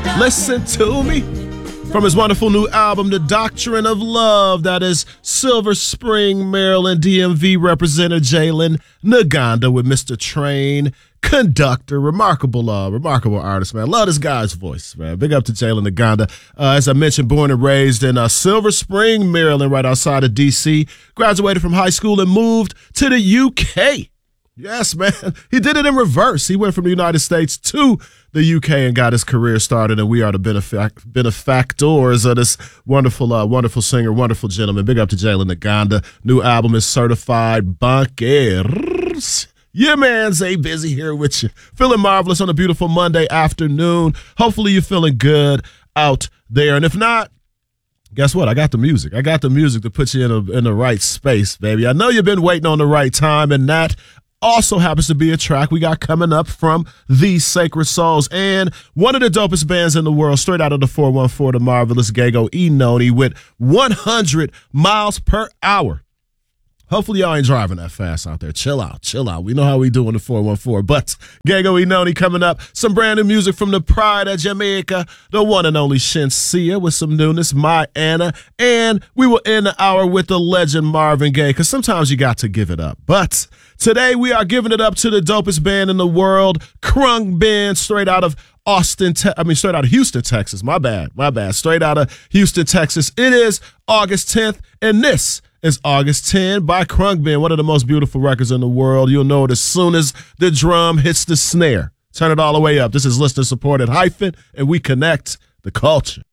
Listen to me. From his wonderful new album, The Doctrine of Love, that is Silver Spring, Maryland, DMV representative Jalen Naganda with Mr. Train Conductor. Remarkable artist, man. Love this guy's voice, man. Big up to Jalen Naganda. As I mentioned, born and raised in Silver Spring, Maryland, right outside of D.C. Graduated from high school and moved to the U.K. Yes, man. He did it in reverse. He went from the United States to the U.K. and got his career started, and we are the benefactors of this wonderful singer, wonderful gentleman. Big up to Jalen Naganda. New album is Certified Bunkers. Yeah, man, Zay Busy here with you. Feeling marvelous on a beautiful Monday afternoon. Hopefully you're feeling good out there. And if not, guess what? I got the music. I got the music to put you in the right space, baby. I know you've been waiting on the right time, and that also happens to be a track we got coming up from These Sacred Souls and one of the dopest bands in the world, straight out of the 414, the marvelous Gago Inoni with 100 miles per hour. Hopefully y'all ain't driving that fast out there. Chill out. We know how we do in the 414. But Gago Inoni coming up. Some brand new music from the Pride of Jamaica, the one and only Shenseea with some newness, My Anna. And we will end the hour with the legend Marvin Gaye, because sometimes you got to give it up. But today we are giving it up to the dopest band in the world, Khruangbin, straight out of Houston, Texas. My bad. Straight out of Houston, Texas. It is August 10th, and this is August 10 by Khruangbin, one of the most beautiful records in the world. You'll know it as soon as the drum hits the snare. Turn it all the way up. This is listener-supported Hyphen, and we connect the culture.